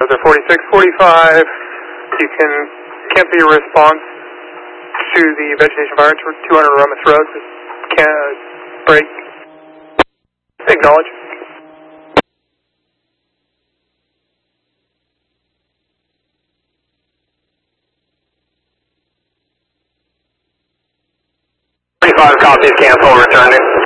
Those are 4645. You can cancel your response to the vegetation fire to 200 Aromas Road. Break. Acknowledge. Copies, cancel, returning.